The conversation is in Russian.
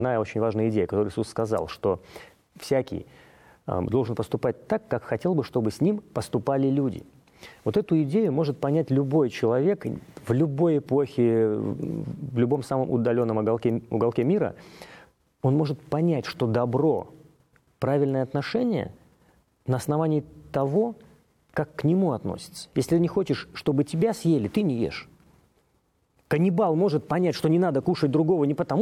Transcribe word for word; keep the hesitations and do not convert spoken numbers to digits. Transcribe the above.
Одна очень важная идея, которую Иисус сказал, что всякий э, должен поступать так, как хотел бы, чтобы с ним поступали люди. Вот эту идею может понять любой человек в любой эпохе, в любом самом удаленном уголке, уголке мира. Он может понять, что добро, правильное отношение на основании того, как к нему относятся. Если ты не хочешь, чтобы тебя съели, ты не ешь. Каннибал может понять, что не надо кушать другого не потому,